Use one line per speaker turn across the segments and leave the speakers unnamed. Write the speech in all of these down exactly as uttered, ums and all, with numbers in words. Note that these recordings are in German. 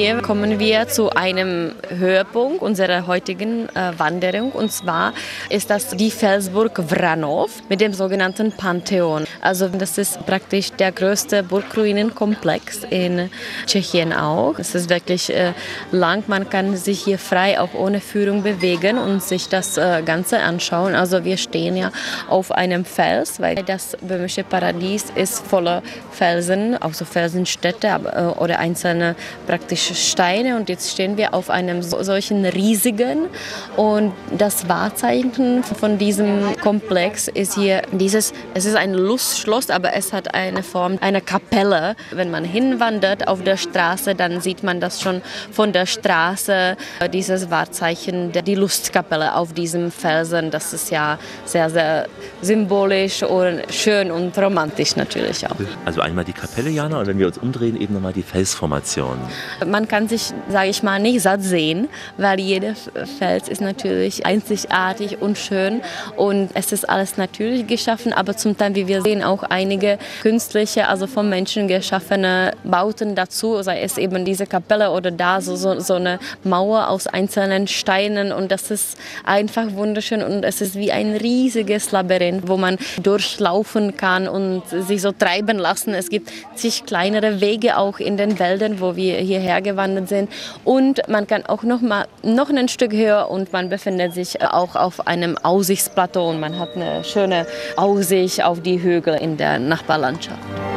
hier kommen wir zu einem Höhepunkt unserer heutigen äh, Wanderung. Und zwar ist das die Felsburg Vranov mit dem sogenannten Pantheon. Also das ist praktisch der größte Burgruinenkomplex in Tschechien auch. Es ist wirklich äh, lang, man kann sich hier frei auch ohne Führung bewegen und sich das äh, Ganze anschauen. Also wir stehen ja auf einem Fels, weil das böhmische Paradies ist voller Felsen, auch so Felsenstädte äh, oder einzelne praktische Steine. Und jetzt stehen wir auf einem so, solchen riesigen, und das Wahrzeichen von diesem Komplex ist hier dieses, es ist ein Lustschloss, aber es hat eine Form einer Kapelle. Wenn man hinwandert auf der Straße, dann sieht man das schon von der Straße, dieses Wahrzeichen, die Lustkapelle auf diesem Felsen. Das ist ja sehr, sehr symbolisch und schön und romantisch natürlich auch.
Also einmal die Kapelle, Jana, und wenn wir uns umdrehen, eben nochmal die Felsformation.
Man kann sich, sage ich mal, nicht satt sehen, weil jeder Fels ist natürlich einzigartig und schön und es ist alles natürlich geschaffen, aber zum Teil, wie wir sehen, auch einige künstliche, also vom Menschen geschaffene Bauten dazu, sei es eben diese Kapelle oder da so, so, so eine Mauer aus einzelnen Steinen, und das ist einfach wunderschön und es ist wie ein riesiges Labyrinth, wo man durchlaufen kann und sich so treiben lassen. Es gibt zig kleinere Wege auch in den Wäldern, wo wir hierher gewandert sind, und man kann auch noch mal noch ein Stück höher und man befindet sich auch auf einem Aussichtsplateau und man hat eine schöne Aussicht auf die Hügel in der Nachbarlandschaft.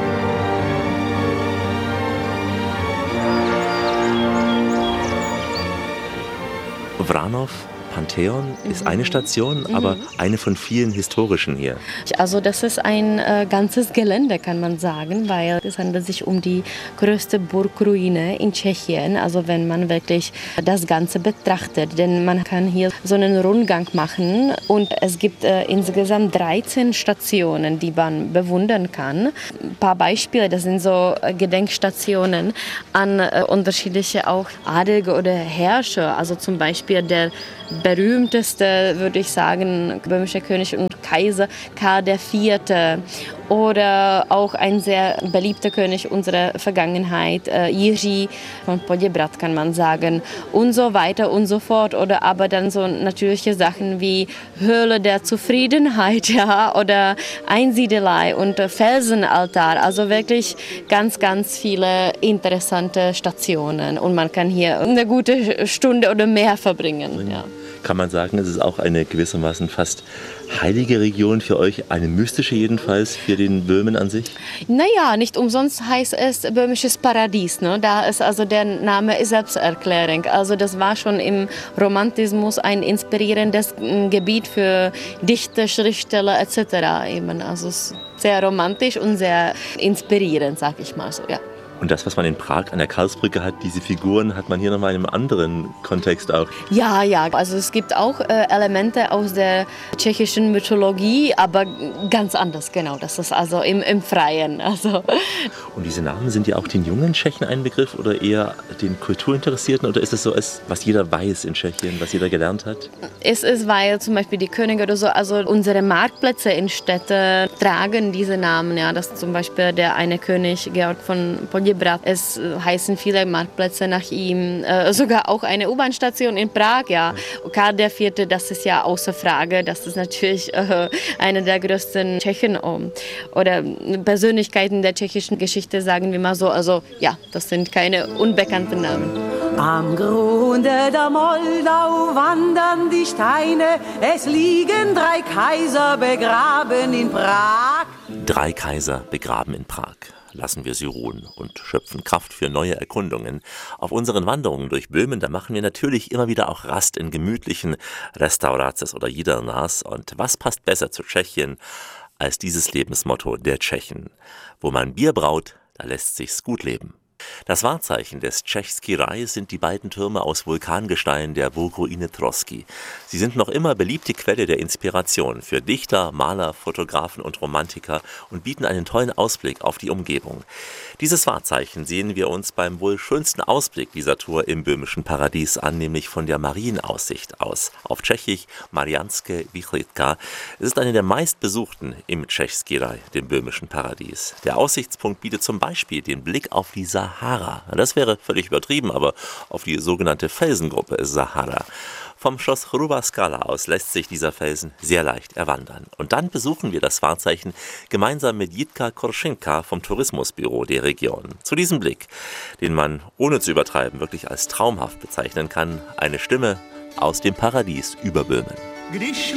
Vranov, Pantheon ist eine Station, mhm. aber eine von vielen historischen hier.
Also das ist ein äh, ganzes Gelände, kann man sagen, weil es handelt sich um die größte Burgruine in Tschechien. Also wenn man wirklich das Ganze betrachtet, denn man kann hier so einen Rundgang machen und es gibt äh, insgesamt dreizehn Stationen, die man bewundern kann. Ein paar Beispiele, das sind so äh, Gedenkstationen an äh, unterschiedliche auch Adelige oder Herrscher. Also zum Beispiel der berühmteste, würde ich sagen, böhmische König und Kaiser Karl der Vierte. Oder auch ein sehr beliebter König unserer Vergangenheit, äh, Jiří von Poděbrad, kann man sagen. Und so weiter und so fort. Oder aber dann so natürliche Sachen wie Höhle der Zufriedenheit, ja, oder Einsiedelei und äh, Felsenaltar. Also wirklich ganz, ganz viele interessante Stationen. Und man kann hier eine gute Stunde oder mehr verbringen. Ja.
Kann man sagen, es ist auch eine gewissermaßen fast heilige Region für euch, eine mystische jedenfalls für den Böhmen an sich?
Naja, nicht umsonst heißt es böhmisches Paradies. Ne? Da ist also der Name ist Selbsterklärung. Also das war schon im Romantismus ein inspirierendes Gebiet für Dichter, Schriftsteller et cetera. Eben. Also es ist sehr romantisch und sehr inspirierend, sag ich mal so, ja.
Und das, was man in Prag an der Karlsbrücke hat, diese Figuren, hat man hier nochmal in einem anderen Kontext auch.
Ja, ja, also es gibt auch äh, Elemente aus der tschechischen Mythologie, aber ganz anders, genau. Das ist also im, im Freien. Also.
Und diese Namen, sind ja auch den jungen Tschechen ein Begriff oder eher den Kulturinteressierten? Oder ist es so, was jeder weiß in Tschechien, was jeder gelernt hat?
Es ist, weil zum Beispiel die Könige oder so, also unsere Marktplätze in Städten tragen diese Namen. Ja, das ist zum Beispiel der eine König, Georg von Poděbrad. Es heißen viele Marktplätze nach ihm, äh, sogar auch eine U-Bahn-Station in Prag. Ja. Karl der Vierte, das ist ja außer Frage, das ist natürlich äh, eine der größten Tschechen um, oder Persönlichkeiten der tschechischen Geschichte, sagen wir mal so. Also ja, das sind keine unbekannten Namen.
Am Grunde der Moldau wandern die Steine, es liegen drei Kaiser begraben in Prag.
Drei Kaiser begraben in Prag. Lassen wir sie ruhen und schöpfen Kraft für neue Erkundungen. Auf unseren Wanderungen durch Böhmen, da machen wir natürlich immer wieder auch Rast in gemütlichen Restauraces oder Jidelnas. Und was passt besser zu Tschechien als dieses Lebensmotto der Tschechen? Wo man Bier braut, da lässt sich's gut leben. Das Wahrzeichen des Tschechský Raj sind die beiden Türme aus Vulkangestein der Burgruine Trosky. Sie sind noch immer beliebte Quelle der Inspiration für Dichter, Maler, Fotografen und Romantiker und bieten einen tollen Ausblick auf die Umgebung. Dieses Wahrzeichen sehen wir uns beim wohl schönsten Ausblick dieser Tour im böhmischen Paradies an, nämlich von der Marienaussicht aus. Auf Tschechisch Mariánske výhliďka. Es ist eine der meistbesuchten im Tschechský Raj, dem böhmischen Paradies. Der Aussichtspunkt bietet zum Beispiel den Blick auf die Sahara. Sahara. Das wäre völlig übertrieben, aber auf die sogenannte Felsengruppe Sahara. Vom Schloss Hruba Skala aus lässt sich dieser Felsen sehr leicht erwandern. Und dann besuchen wir das Wahrzeichen gemeinsam mit Jitka Korschenka vom Tourismusbüro der Region. Zu diesem Blick, den man ohne zu übertreiben wirklich als traumhaft bezeichnen kann, eine Stimme aus dem Paradies über Böhmen.